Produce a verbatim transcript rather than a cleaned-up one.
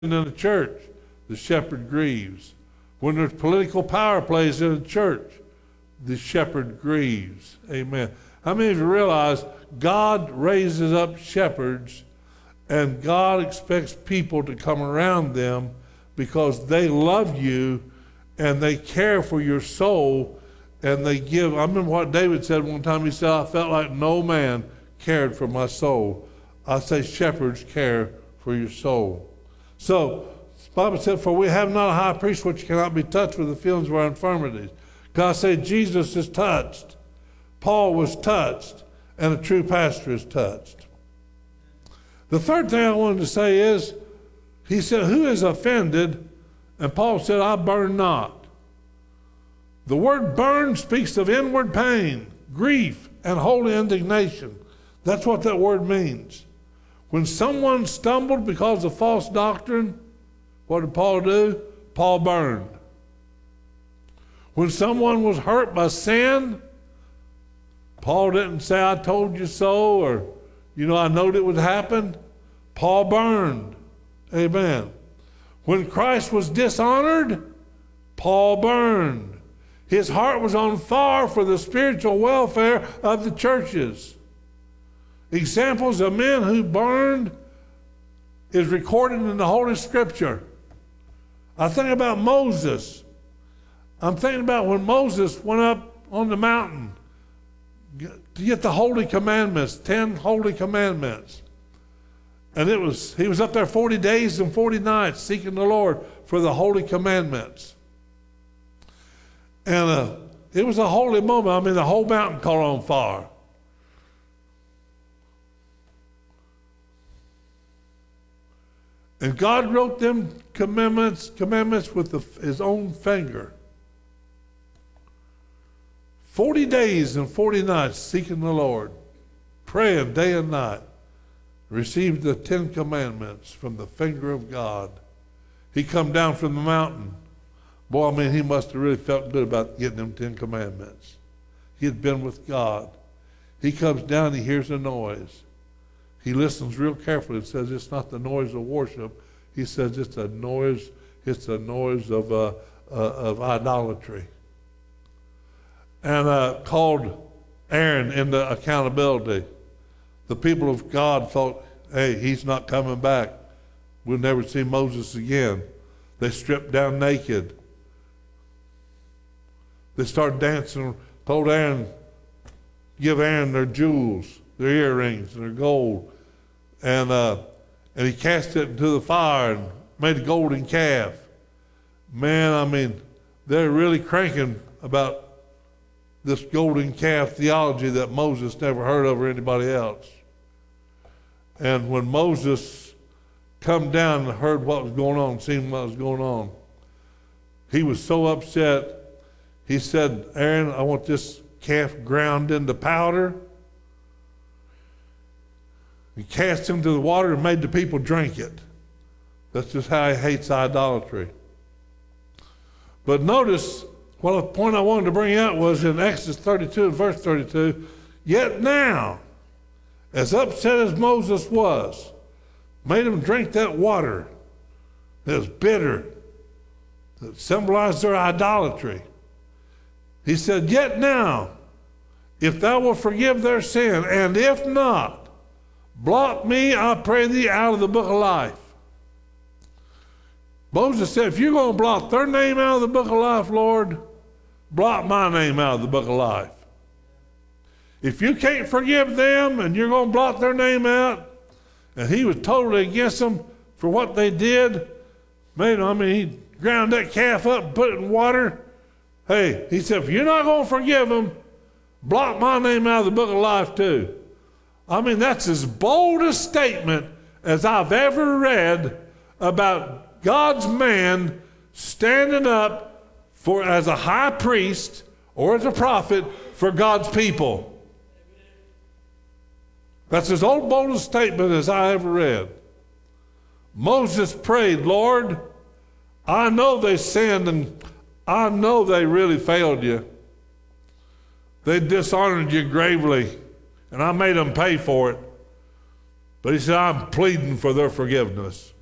in the church, the shepherd grieves. When there's political power plays in the church, the shepherd grieves. Amen. How many of you realize God raises up shepherds and God expects people to come around them because they love you and they care for your soul and they give. I remember what David said one time. He said, I felt like no man cared for my soul. I say shepherds care for your soul. So, the Bible said, for we have not a high priest which cannot be touched with the feelings of our infirmities. God said Jesus is touched. Paul was touched. And a true pastor is touched. The third thing I wanted to say is, he said, who is offended? And Paul said, I burn not. The word burn speaks of inward pain, grief, and holy indignation. That's what that word means. When someone stumbled because of false doctrine, what did Paul do? Paul burned. When someone was hurt by sin, Paul didn't say, I told you so, or, you know, I knowed it would happen. Paul burned. Amen. When Christ was dishonored, Paul burned. His heart was on fire for the spiritual welfare of the churches. Examples of men who burned is recorded in the Holy Scripture. I think about Moses. I'm thinking about when Moses went up on the mountain to get the holy commandments, ten holy commandments. And it was he was up there forty days and forty nights seeking the Lord for the holy commandments. And uh, it was a holy moment. I mean, the whole mountain caught on fire. And God wrote them commandments, commandments with the, his own finger. Forty days and forty nights seeking the Lord, praying day and night, received the Ten Commandments from the finger of God. He come down from the mountain. Boy, I mean, he must have really felt good about getting them Ten Commandments. He had been with God. He comes down, he hears a noise. He listens real carefully and says, it's not the noise of worship. He says it's a noise, it's a noise of, uh, uh, of idolatry. And uh, called Aaron into accountability. The people of God thought, hey, he's not coming back. We'll never see Moses again. They stripped down naked. They started dancing, told Aaron, give Aaron their jewels, their earrings, and their gold. And uh, and he cast it into the fire and made a golden calf. Man, I mean, they're really cranking about this golden calf theology that Moses never heard of or anybody else. And when Moses come down and heard what was going on, seen what was going on, he was so upset. He said, Aaron, I want this calf ground into powder. He cast him to the water and made the people drink it. That's just how he hates idolatry. But notice, well, the point I wanted to bring out was in Exodus thirty-two and verse thirty-two, yet now, as upset as Moses was, made him drink that water that was bitter, that symbolized their idolatry. He said, yet now, if thou wilt forgive their sin, and if not, blot me, I pray thee, out of the book of life. Moses said, if you're going to blot their name out of the book of life, Lord, blot my name out of the book of life. If you can't forgive them and you're going to blot their name out, and he was totally against them for what they did, made, I mean, he ground that calf up and put it in water. Hey, he said, if you're not going to forgive them, blot my name out of the book of life too. I mean, that's as bold a statement as I've ever read about God's man standing up for as a high priest or as a prophet for God's people. That's as old bold a statement as I ever read. Moses prayed, Lord, I know they sinned and I know they really failed you. They dishonored you gravely. And I made them pay for it. But he said, I'm pleading for their forgiveness.